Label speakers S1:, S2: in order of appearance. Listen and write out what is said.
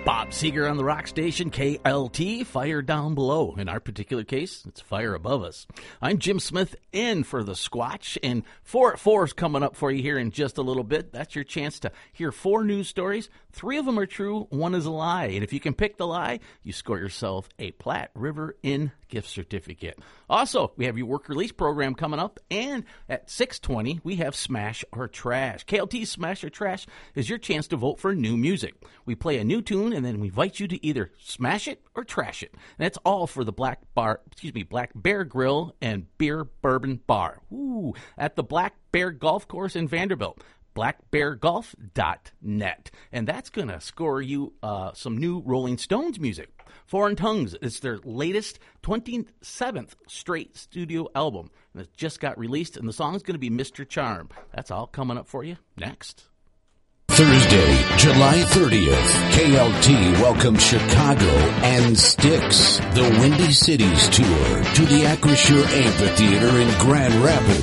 S1: Bob Seeger on the rock station KLT, Fire Down Below. In our particular case, it's Fire Above Us. I'm Jim Smith in for the Squatch, and 4 at 4 is coming up for you here in just a little bit. That's your chance to hear 4 news stories. 3 of them are true, 1 is a lie. And if you can pick the lie, you score yourself a Platte River Inn gift certificate. Also, we have your work release program coming up, and at 6:20, we have Smash or Trash. KLT's Smash or Trash is your chance to vote for new music. We play a new tune, and then we invite you to either smash it or trash it. And that's all for the Black Bear Grill and Beer Bourbon Bar. Ooh, at the Black Bear Golf Course in Vanderbilt. blackbeargolf.net. And that's going to score you some new Rolling Stones music. Foreign Tongues is their latest 27th straight studio album. And it just got released, and the song's going to be Mr. Charm. That's all coming up for you next.
S2: Thursday, July 30th, KLT welcomes Chicago and Styx, the Windy Cities Tour, to the Acrisure Amphitheater in Grand Rapids.